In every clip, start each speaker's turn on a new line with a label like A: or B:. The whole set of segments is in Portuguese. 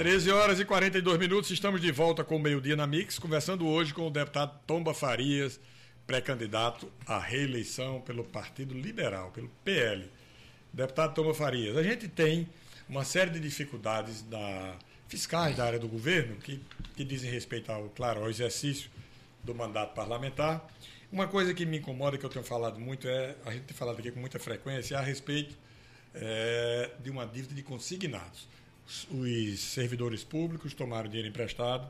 A: 13h42, estamos de volta com o Meio-Dia na Mix, conversando hoje com o deputado Tomba Farias, pré-candidato à reeleição pelo Partido Liberal, pelo PL. Deputado Tomba Farias, a gente tem uma série de dificuldades fiscais da área do governo que dizem respeito, ao exercício do mandato parlamentar. Uma coisa que me incomoda, que eu tenho falado muito, a gente tem falado aqui com muita frequência, é a respeito de uma dívida de consignados. Os servidores públicos tomaram dinheiro emprestado,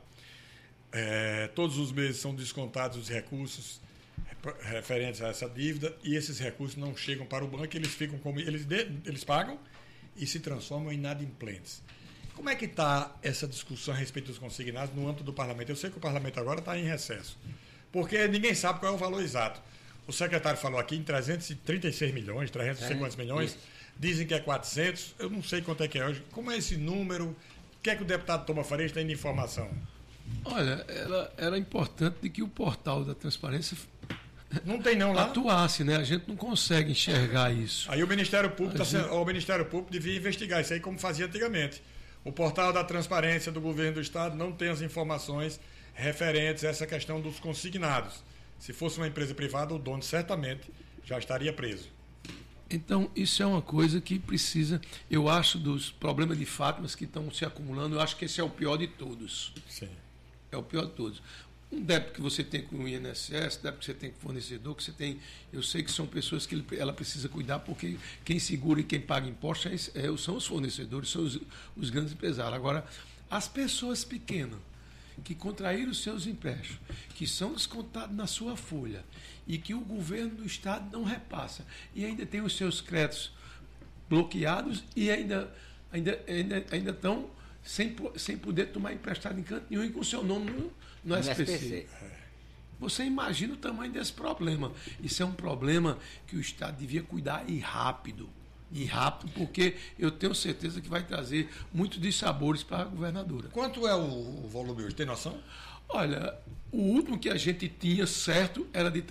A: todos os meses são descontados os recursos referentes a essa dívida e esses recursos não chegam para o banco, eles pagam e se transformam em inadimplentes. Como é que está essa discussão a respeito dos consignados no âmbito do parlamento? Eu sei que o parlamento agora está em recesso, porque ninguém sabe qual é o valor exato. O secretário falou aqui em 336 milhões, 350 milhões, isso. Dizem que é 400, eu não sei quanto é que é hoje. Como é esse número? O que é que o deputado Tomba Farias tem de informação?
B: Olha, era importante de que o portal da transparência
A: não tem não lá?
B: Atuasse, né? A gente não consegue enxergar isso.
A: Aí o Ministério Público, o Ministério Público devia investigar isso aí como fazia antigamente. O portal da transparência do governo do Estado não tem as informações referentes a essa questão dos consignados. Se fosse uma empresa privada, o dono certamente já estaria preso.
B: Então, isso é uma coisa que precisa, eu acho, dos problemas de Fátimas que estão se acumulando, eu acho que esse é o pior de todos.
A: Sim.
B: É o pior de todos. Um débito que você tem com o INSS, débito que você tem com o fornecedor, que você tem, eu sei que são pessoas que ela precisa cuidar, porque quem segura e quem paga impostos são os fornecedores, são os grandes empresários. Agora, as pessoas pequenas, que contraíram os seus empréstimos, que são descontados na sua folha e que o governo do Estado não repassa e ainda tem os seus créditos bloqueados e ainda estão sem poder tomar emprestado em canto nenhum e com o seu nome no SPC. Você imagina o tamanho desse problema. Isso é um problema que o Estado devia cuidar e rápido, porque eu tenho certeza que vai trazer muitos dissabores para a governadora.
A: Quanto é o volume hoje? Tem noção?
B: Olha, o último que a gente tinha certo era de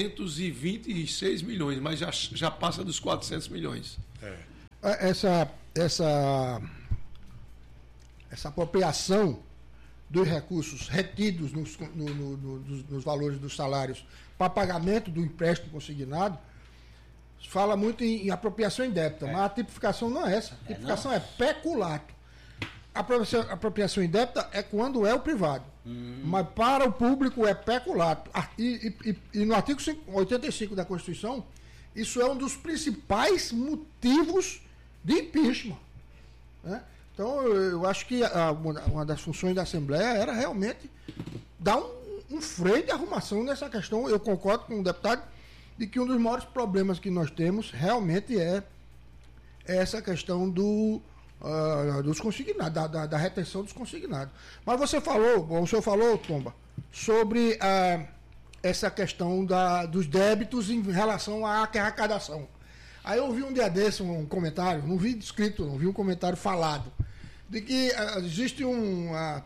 B: 326 milhões, mas já passa dos 400 milhões.
C: Essa apropriação dos recursos retidos nos valores dos salários para pagamento do empréstimo consignado fala muito em apropriação indébita, mas a tipificação não é essa. A tipificação é peculato. A apropriação indébita é quando é o privado, mas para o público é peculato. E no artigo 85 da Constituição, isso é um dos principais motivos de impeachment, né? Então, eu acho que uma das funções da Assembleia era realmente dar um freio de arrumação nessa questão. Eu concordo com o deputado de que um dos maiores problemas que nós temos realmente é essa questão dos consignados, da retenção dos consignados. Mas o senhor falou, Tomba, sobre essa questão dos débitos em relação à arrecadação. Aí eu vi um dia desse um comentário, não vi escrito, não vi um comentário falado, de que existe uma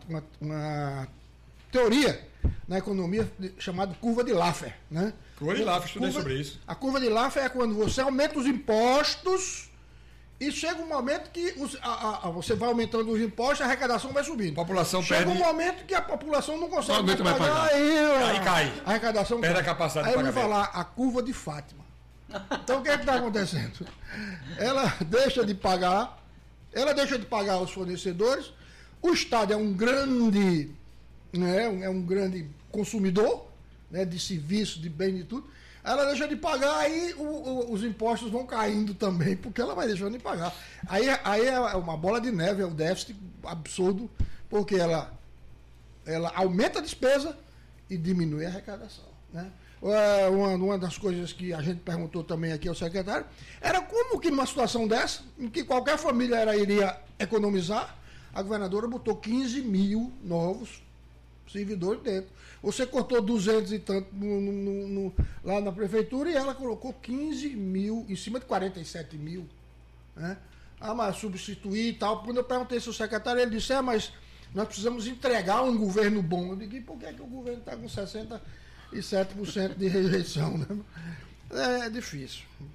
C: teoria na economia chamada curva de Laffer, né?
A: Curva de Laffer, estudei sobre isso.
C: A curva de Laffer é quando você aumenta os impostos e chega um momento que você vai aumentando os impostos, a arrecadação vai subindo.
A: A população
C: chega
A: perde...
C: um momento que a população não consegue
A: mais pagar.
C: Aí
A: cai.
C: A arrecadação
A: perde
C: cai.
A: a capacidade
C: aí
A: de
C: eu vou
A: pagamento.
C: falar a curva de Fátima. Então o que é que está acontecendo? Ela deixa de pagar os fornecedores, o Estado é um grande, né, um grande consumidor, né, de serviços, de bem, de tudo. Ela deixa de pagar, aí os impostos vão caindo também, porque ela vai deixando de pagar. Aí é uma bola de neve, é um déficit absurdo, porque ela aumenta a despesa e diminui a arrecadação, né? Uma das coisas que a gente perguntou também aqui ao secretário era como que numa situação dessa, em que qualquer família iria economizar, a governadora botou 15 mil novos servidores dentro. Você cortou 200 e tanto lá na prefeitura e ela colocou 15 mil em cima de 47 mil, né? Mas substituir e tal. Quando eu perguntei ao secretário, ele disse, mas nós precisamos entregar um governo bom. Eu digo, por que o governo está com 67% de rejeição, né? É difícil.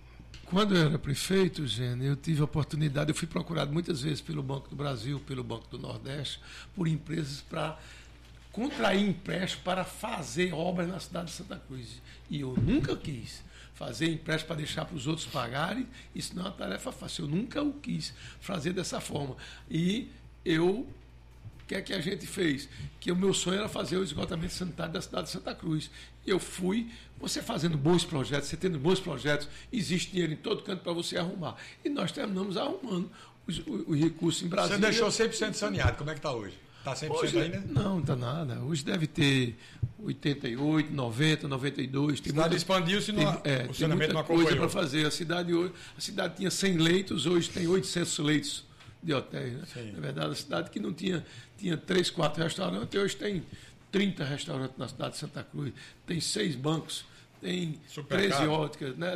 B: Quando eu era prefeito, Gênio, eu tive a oportunidade, eu fui procurado muitas vezes pelo Banco do Brasil, pelo Banco do Nordeste, por empresas para contrair empréstimo para fazer obras na cidade de Santa Cruz. E eu nunca quis fazer empréstimo para deixar para os outros pagarem, isso não é uma tarefa fácil. Eu nunca o quis fazer dessa forma. E o que é que a gente fez? Que o meu sonho era fazer o esgotamento sanitário da cidade de Santa Cruz. Eu fui, você fazendo bons projetos, você tendo bons projetos, existe dinheiro em todo canto para você arrumar. E nós terminamos arrumando os recursos em Brasília.
A: Você deixou 100% saneado, como é que está hoje? Está 100%
B: hoje,
A: ainda?
B: Não, não está nada. Hoje deve ter 88, 90, 92.
A: A cidade expandiu-se, o saneamento não acompanhou.
B: Coisa para fazer. A cidade tinha 100 leitos, hoje tem 800 leitos de hotéis. Né? Na verdade, a cidade que não tinha 3, 4 restaurantes, hoje tem 30 restaurantes na cidade de Santa Cruz, tem 6 bancos, tem 13 óticas, né?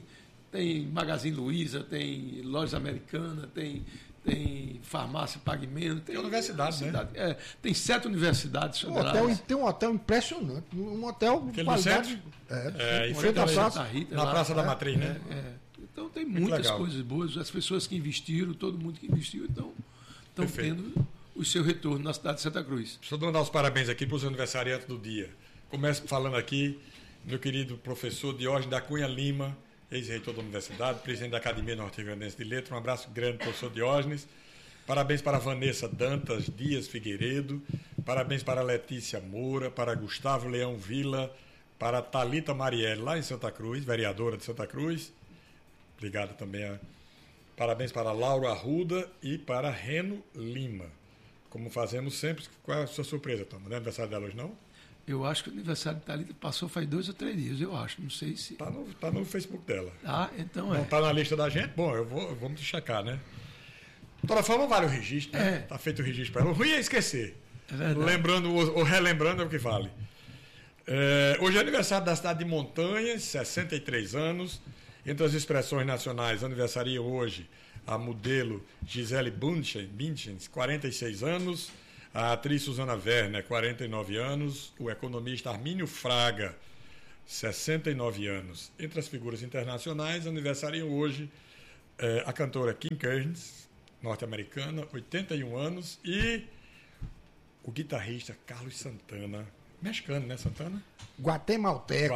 B: Tem Magazine Luiza, tem Lojas Americanas, tem farmácia Pague Menos. Tem
A: universidade, né?
B: Tem 7 universidades federais.
C: Tem um hotel impressionante. Um hotel
A: de qualidade.
C: Em frente à praça.
A: Na Praça da Matriz, né?
B: Então tem muitas coisas boas. As pessoas que investiram, todo mundo que investiu, estão tendo o seu retorno na cidade de Santa Cruz.
A: Estou dando os parabéns aqui para os aniversariantes do dia. Começo falando aqui, meu querido professor Diógenes da Cunha Lima, ex-reitor da universidade, presidente da Academia Norte-Grandense de Letras. Um abraço grande, professor Diógenes. Parabéns para Vanessa Dantas Dias Figueiredo. Parabéns para Letícia Moura, para Gustavo Leão Vila, para Thalita Marielle, lá em Santa Cruz, vereadora de Santa Cruz. Obrigado também. Parabéns para Laura Arruda e para Reno Lima. Como fazemos sempre. Qual é a sua surpresa, Tom? Não é aniversário dela hoje, não?
B: Eu acho que o aniversário de Thalita passou faz 2 ou 3 dias, eu acho. Não sei se...
A: Tá no Facebook dela.
B: Então
A: não está na lista da gente? Bom, vamos checar, né? De toda forma, vale o registro, né? Está feito o registro para ela. O ruim é esquecer.
B: É verdade.
A: Lembrando ou relembrando é o que vale. Hoje é aniversário da cidade de Montanhas, 63 anos. Entre as expressões nacionais, aniversaria hoje a modelo Gisele Bündchen, 46 anos. A atriz Susana Werner, 49 anos. O economista Armínio Fraga, 69 anos. Entre as figuras internacionais, aniversariam hoje a cantora Kim Carnes, norte-americana, 81 anos. E o guitarrista Carlos Santana, mexicano, né, Santana?
C: Guatemalteco.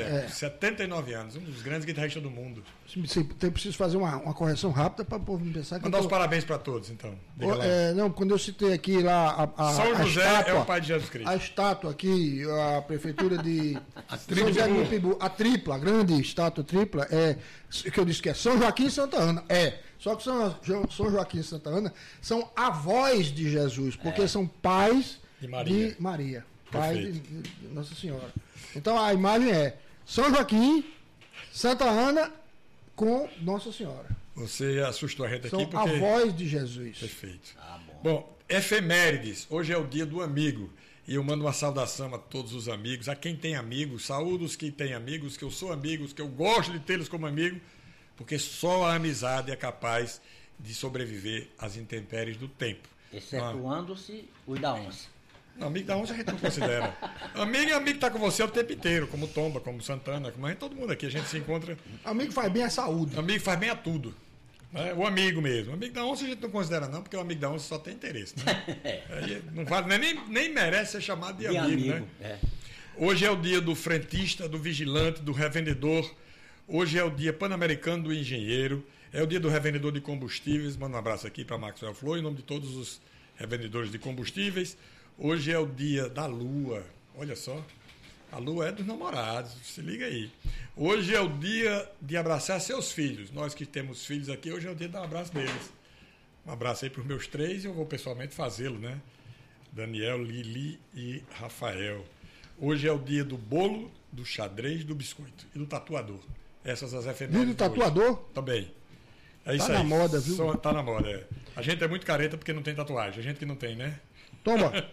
A: 79 anos, um dos grandes guitarristas do mundo.
C: Preciso fazer uma correção rápida para o povo pensar que.
A: Mandar os parabéns para todos, então.
C: Não, quando eu citei aqui lá
A: São José
C: estátua,
A: é o pai de Jesus Cristo.
C: A estátua aqui, a prefeitura de
B: São
C: José do Ipibu, a tripla, a grande estátua tripla, que eu disse que é São Joaquim e Santa Ana. Só que São Joaquim e Santa Ana são avós de Jesus, porque são pais de Maria. Pai de Nossa Senhora. Então a imagem é São Joaquim, Santa Ana com Nossa Senhora.
A: Você assustou a gente aqui porque...
C: São avós de Jesus.
A: Perfeito. Bom, efemérides. Hoje é o dia do amigo. E eu mando uma saudação a todos os amigos, a quem tem amigos, saúdo os que têm amigos, que eu sou amigos, que eu gosto de tê-los como amigo, porque só a amizade é capaz de sobreviver às intempéries do tempo.
D: Excetuando-se os da onça.
A: Não, amigo da onça a gente não considera. Amigo é amigo que está com você o tempo inteiro, como Tomba, como Santana, como todo mundo aqui, a gente se encontra.
C: Amigo faz bem à saúde.
A: Amigo faz bem a tudo. Né? O amigo mesmo. O amigo da onça a gente não considera não, porque o amigo da onça só tem interesse. Né? Aí não vale, nem merece ser chamado de amigo. Né? Hoje é o dia do frentista, do vigilante, do revendedor. Hoje é o dia pan-americano do engenheiro. É o dia do revendedor de combustíveis. Manda um abraço aqui para Maxwell Flor, em nome de todos os revendedores de combustíveis. Hoje é o dia da lua, olha só, a lua é dos namorados, se liga aí. Hoje é o dia de abraçar seus filhos, nós que temos filhos aqui, hoje é o dia de dar um abraço deles. Um abraço aí para os meus 3 e eu vou pessoalmente fazê-lo, né? Daniel, Lili e Rafael. Hoje é o dia do bolo, do xadrez, do biscoito e do tatuador. Essas as efemérides.
C: Dia do tatuador?
A: Hoje. Também. É isso aí.
C: Tá na moda, viu?
A: Tá na moda, A gente é muito careta porque não tem tatuagem, a gente que não tem, né?
C: Toma.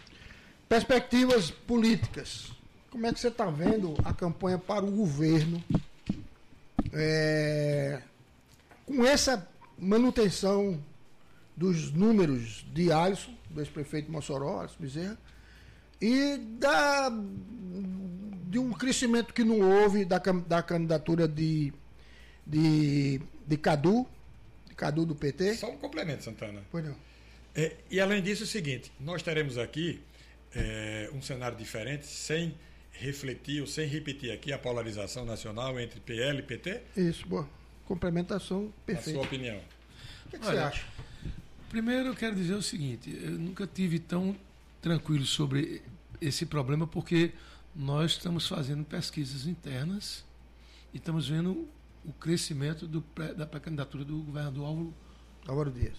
C: Perspectivas políticas. Como é que você está vendo a campanha para o governo com essa manutenção dos números de Alisson, do ex-prefeito de Mossoró, Alisson Bezerra, e de um crescimento que não houve da candidatura de de Cadu do PT.
A: Só um complemento, Santana.
C: Pois não.
A: E além disso, é o seguinte, nós teremos aqui um cenário diferente, sem refletir ou sem repetir aqui a polarização nacional entre PL e PT?
C: Isso, boa. Complementação perfeita.
A: A sua opinião.
C: O que você acha?
B: Primeiro, eu quero dizer o seguinte: eu nunca tive tão tranquilo sobre esse problema, porque nós estamos fazendo pesquisas internas e estamos vendo o crescimento da pré-candidatura do governador
C: Álvaro Dias.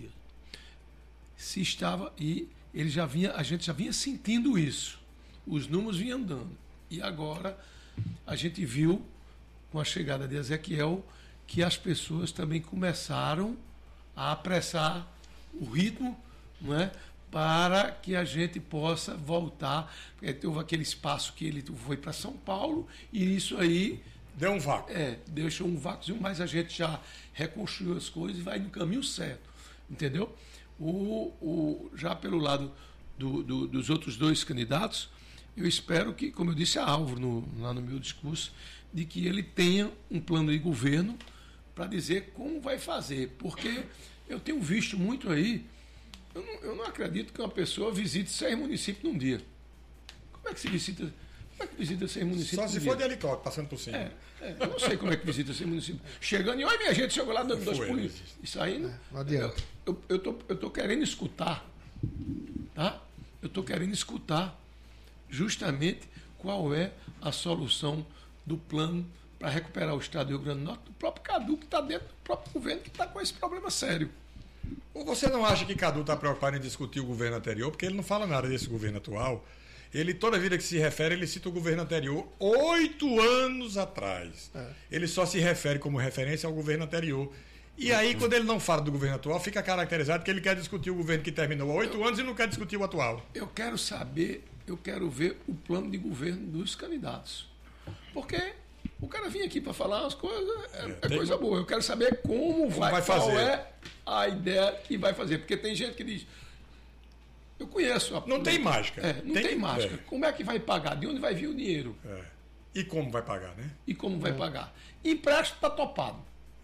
B: Se estava, e a gente já vinha sentindo isso. Os números vinham andando. E agora a gente viu, com a chegada de Ezequiel, que as pessoas também começaram a apressar o ritmo, não é? Para que a gente possa voltar. Houve aquele espaço que ele foi para São Paulo, e isso aí
A: deu um vácuo.
B: Deixou um vácuo, mas a gente já reconstruiu as coisas e vai no caminho certo. Entendeu? Já pelo lado dos outros dois candidatos, eu espero que, como eu disse a Álvaro lá no meu discurso, de que ele tenha um plano de governo para dizer como vai fazer. Porque eu tenho visto muito aí, eu não acredito que uma pessoa visite 6 municípios num dia. Como é que se visita? Como é que visita 6 municípios?
A: Só se for de helicóptero, passando por cima.
B: Eu não sei como é que visita 6 municípios. Chegando e, oi, minha gente, chegou lá dando 2 polícias. Isso aí
C: não adianta.
B: Eu tô querendo escutar, tá? Eu estou querendo escutar justamente qual é a solução do plano para recuperar o Estado do Rio Grande do Norte, do próprio Cadu, que está dentro do próprio governo, que está com esse problema sério.
A: Ou você não acha que Cadu está preocupado em discutir o governo anterior? Porque ele não fala nada desse governo atual. Ele, toda vida que se refere, ele cita o governo anterior 8 anos atrás. Ele só se refere como referência ao governo anterior. E aí, quando ele não fala do governo atual, fica caracterizado que ele quer discutir o governo que terminou há 8 anos e não quer discutir o atual.
B: Eu quero ver o plano de governo dos candidatos. Porque o cara vinha aqui para falar as coisas, é coisa boa. Eu quero saber como vai fazer. Qual é a ideia que vai fazer. Porque tem gente que diz, eu conheço.
A: Não tem mágica.
B: Não tem mágica. Como é que vai pagar? De onde vai vir o dinheiro?
A: E como vai pagar, né?
B: E como vai pagar? Empréstimo está topado.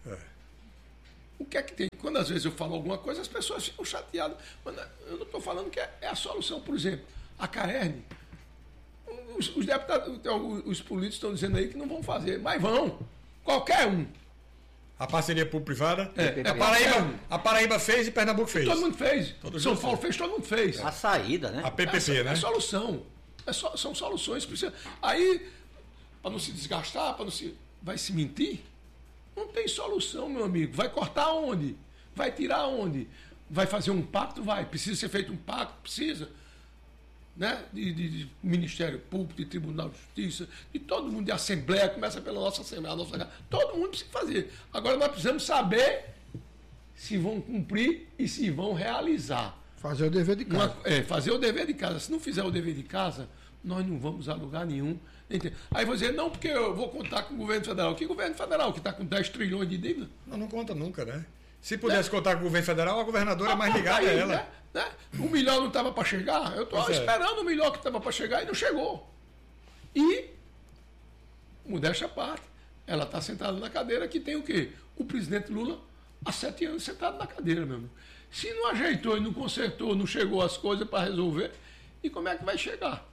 B: O que é que tem? Quando às vezes eu falo alguma coisa, as pessoas ficam chateadas. Mas eu não estou falando que é a solução. Por exemplo, a Caerne, os deputados, os políticos estão dizendo aí que não vão fazer, mas vão. Qualquer um.
A: A parceria público-privada? A Paraíba fez e Pernambuco fez.
B: Todo mundo fez. São Paulo fez, todo mundo fez.
D: A saída, né?
A: A PPP, né?
B: É solução. São soluções. Aí, para não se desgastar, vai se mentir? Não tem solução, meu amigo. Vai cortar onde? Vai tirar onde? Vai fazer um pacto? Vai. Precisa ser feito um pacto? Precisa. Né? De Ministério Público, de Tribunal de Justiça, de todo mundo, de Assembleia, começa pela nossa Assembleia, todo mundo precisa fazer. Agora nós precisamos saber se vão cumprir e se vão realizar.
C: Fazer o dever de casa.
B: Fazer o dever de casa. Se não fizer o dever de casa, nós não vamos a lugar nenhum. Aí vou dizer, não, porque eu vou contar com o governo federal. Que governo federal? Que está com 10 trilhões de dívida?
A: Não conta nunca, né? Se pudesse contar com o governo federal, a governadora é mais ligada a ela.
B: Né? O melhor não estava para chegar. Eu estou esperando o melhor que estava para chegar e não chegou. E, modéstia à parte, ela está sentada na cadeira que tem o quê? O presidente Lula há 7 anos sentado na cadeira, meu amigo. Se não ajeitou e não consertou, não chegou as coisas para resolver, e como é que vai chegar?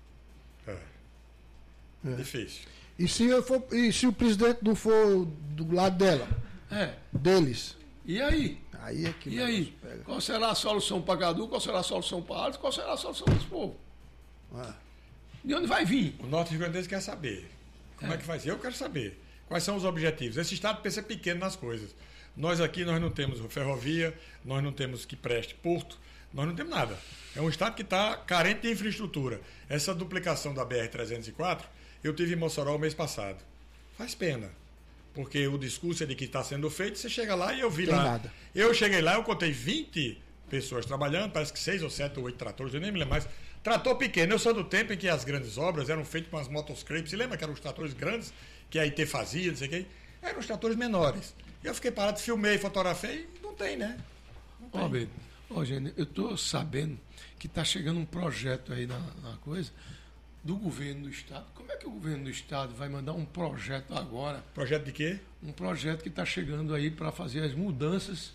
A: Difícil.
C: E se o presidente não for do lado dela? Deles?
B: E aí?
C: Aí é que
B: e aí? Qual será a solução para Cadu? Qual será a solução para Alisson? Qual será a solução desse povo? De onde vai vir?
A: O Norte Rio Grande quer saber. Como é que vai ser? Eu quero saber. Quais são os objetivos? Esse Estado pensa pequeno nas coisas. Nós aqui, nós não temos ferrovia, nós não temos que preste porto, nós não temos nada. É um Estado que está carente de infraestrutura. Essa duplicação da BR-304, eu tive em Mossoró o mês passado. Faz pena. Porque o discurso é de que está sendo feito, você chega lá e eu vi lá.
C: Nada.
A: Eu cheguei lá, eu contei 20 pessoas trabalhando, parece que 6 ou 7 ou 8 tratores, eu nem me lembro mais. Trator pequeno, eu sou do tempo em que as grandes obras eram feitas com as motoscrapes. Você lembra que eram os tratores grandes, que a IT fazia, não sei o que? Eram os tratores menores. Eu fiquei parado, filmei, fotografei, não tem, né?
B: Gênio, eu estou sabendo que está chegando um projeto aí na coisa do governo do Estado. Como é que o governo do Estado vai mandar um projeto agora?
A: Projeto de quê?
B: Um projeto que está chegando aí para fazer as mudanças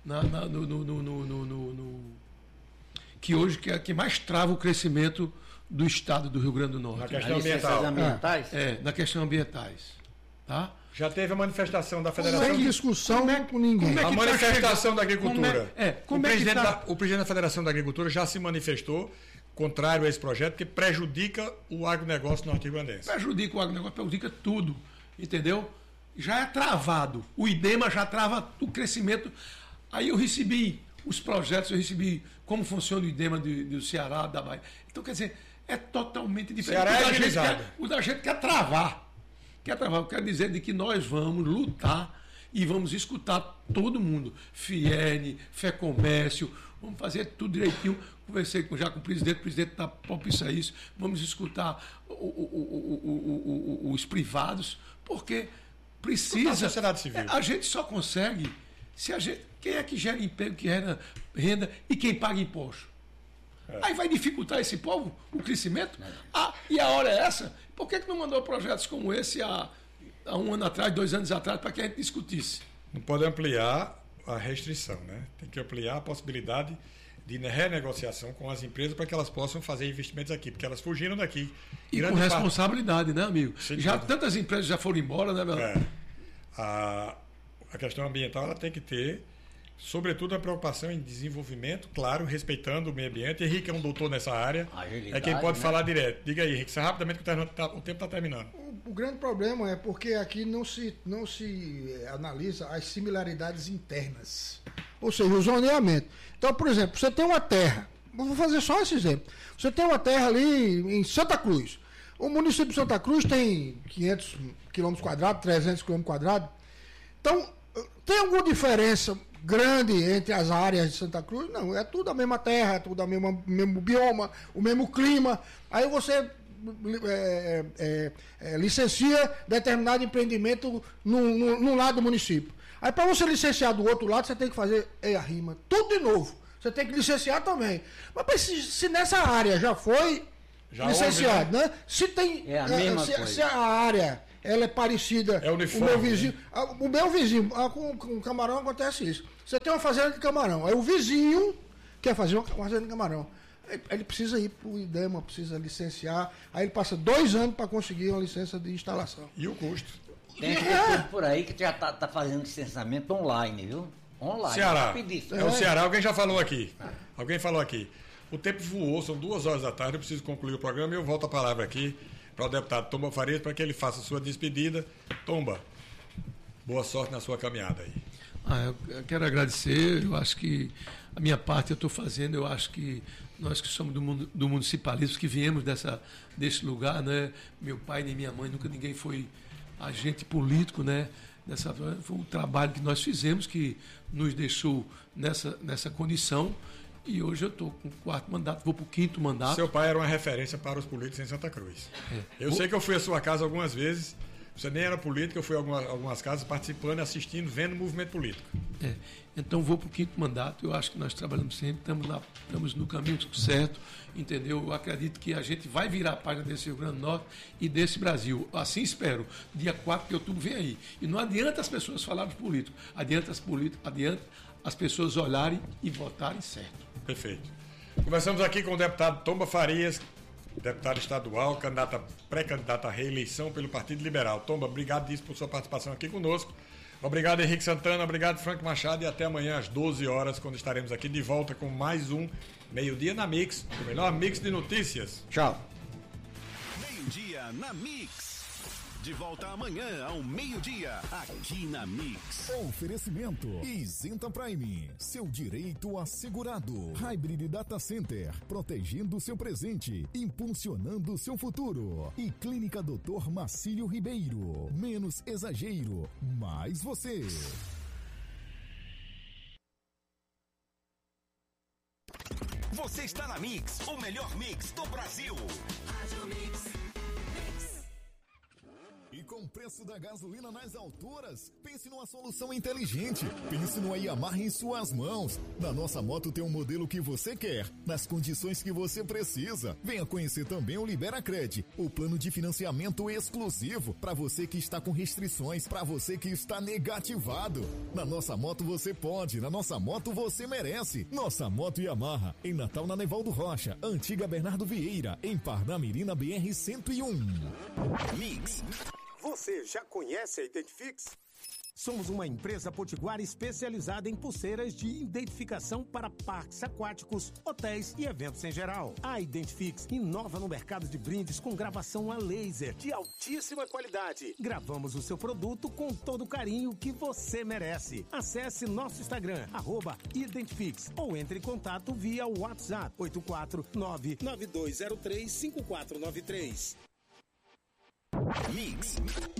B: que hoje que mais trava o crescimento do Estado do Rio Grande do Norte.
A: Na questão
D: As licenças
A: ambiental.
D: ambientais?
B: Na questão ambientais. Tá?
A: Já teve a manifestação da Federação.
C: Sem discussão com ninguém.
B: como é
A: A
B: que tá
A: manifestação
B: chegando?
A: da agricultura. O presidente da Federação da Agricultura já se manifestou contrário a esse projeto, que prejudica o agronegócio norte-grandense.
B: Prejudica o agronegócio, prejudica tudo. Entendeu? Já é travado. O IDEMA já trava o crescimento. Aí eu recebi os projetos, eu recebi como funciona o IDEMA do Ceará, da Bahia. Então, quer dizer, é totalmente diferente.
A: Ceará é
B: O da gente
A: agilizado.
B: o da gente quer travar. Eu quero dizer de que nós vamos lutar e vamos escutar todo mundo. FIERN, FEComércio, vamos fazer tudo direitinho. Conversei já com o presidente está propício a isso. Vamos escutar os privados, porque precisa.
A: A sociedade civil.
B: A gente só consegue se a gente. Quem é que gera emprego, que gera renda e quem paga imposto? Aí vai dificultar esse povo, o crescimento? E a hora é essa? Por que não mandou projetos como esse há 1 ano atrás, 2 anos atrás, para que a gente discutisse?
A: Não pode ampliar a restrição, né? Tem que ampliar a possibilidade de renegociação com as empresas para que elas possam fazer investimentos aqui, porque elas fugiram daqui.
B: E com responsabilidade, né, amigo?
A: Sim,
B: já
A: tudo.
B: tantas empresas já foram embora, né, meu?
A: A questão ambiental ela tem que ter, sobretudo, a preocupação em desenvolvimento, claro, respeitando o meio ambiente. Henrique é um doutor nessa área, é quem pode falar direto. Diga aí, Henrique, rapidamente que o tempo está terminando.
C: O grande problema é porque aqui não se analisa as similaridades internas, ou seja, o zoneamento. Então, por exemplo, você tem uma terra, vou fazer só esse exemplo, você tem uma terra ali em Santa Cruz. O município de Santa Cruz tem 500 km², 300 km². Então, tem alguma diferença grande entre as áreas de Santa Cruz? Não, é tudo a mesma terra, é tudo o mesmo bioma, o mesmo clima. Aí você licencia determinado empreendimento num lado do município. Aí para você licenciar do outro lado, você tem que fazer a rima, tudo de novo. Você tem que licenciar também. Mas se nessa área já foi licenciado, né? Se tem.
D: É a mesma coisa.
C: Se a área ela é parecida.
A: É uniforme.
C: O meu vizinho, com camarão acontece isso. Você tem uma fazenda de camarão. Aí o vizinho quer fazer uma fazenda de camarão. Aí ele precisa ir para o IDEMA, precisa licenciar. Aí ele passa 2 anos para conseguir uma licença de instalação.
A: E o custo?
D: Tem pessoas por aí que já tá fazendo licenciamento online, viu? Online.
A: Ceará.
D: Rapidíssimo.
A: É o Ceará, alguém já falou aqui. Alguém falou aqui. O tempo voou, são 2 horas da tarde, eu preciso concluir o programa e eu volto a palavra aqui para o deputado Tomba Farias para que ele faça a sua despedida. Tomba, boa sorte na sua caminhada aí.
B: Eu quero agradecer, eu acho que a minha parte eu estou fazendo, eu acho que nós que somos do municipalismo, que viemos desse lugar, né? Meu pai nem minha mãe, nunca ninguém foi agente político, né? Foi um trabalho que nós fizemos que nos deixou nessa condição. E hoje eu estou com o 4º mandato, vou para o 5º mandato.
A: Seu pai era uma referência para os políticos em Santa Cruz. Eu sei que eu fui à sua casa algumas vezes. Você nem era político, eu fui a algumas casas participando, assistindo, vendo o movimento político.
B: Então vou para o 5º mandato. Eu acho que nós trabalhamos sempre, estamos no caminho certo, entendeu? Eu acredito que a gente vai virar a página desse Rio Grande do Norte e desse Brasil. Assim espero. Dia 4 de outubro vem aí. E não adianta as pessoas falarem de político. Adianta as pessoas olharem e votarem certo.
A: Perfeito. Conversamos aqui com o deputado Tomba Farias, deputado estadual, pré-candidato à reeleição pelo Partido Liberal. Tomba, obrigado por sua participação aqui conosco. Obrigado, Henrique Santana, obrigado, Frank Machado, e até amanhã às 12 horas, quando estaremos aqui de volta com mais um Meio-Dia na Mix, o melhor mix de notícias.
C: Tchau.
E: Meio-Dia na Mix. De volta amanhã ao meio-dia, aqui na Mix.
F: Oferecimento Isenta Prime, seu direito assegurado. Hybrid Data Center, protegendo seu presente, impulsionando seu futuro. E Clínica Dr. Marcílio Ribeiro, menos exagero, mais você.
E: Você está na Mix, o melhor mix do Brasil.
F: E com Com preço da gasolina nas alturas, pense numa solução inteligente. Pense numa Yamaha em suas mãos. Na nossa moto tem um modelo que você quer, nas condições que você precisa. Venha conhecer também o Liberacred, o plano de financiamento exclusivo para você que está com restrições, para você que está negativado. Na nossa moto você pode, na nossa moto você merece. Nossa Moto Yamaha, em Natal na Nevaldo Rocha, Antiga Bernardo Vieira, em Parnamirim na BR-101.
E: Mix.
G: Você já conhece a Identifix?
H: Somos uma empresa potiguara especializada em pulseiras de identificação para parques aquáticos, hotéis e eventos em geral. A Identifix inova no mercado de brindes com gravação a laser
G: De altíssima qualidade.
H: Gravamos o seu produto com todo o carinho que você merece. Acesse nosso Instagram, @Identifix, ou entre em contato via WhatsApp 849-9203-5493.
E: Mix.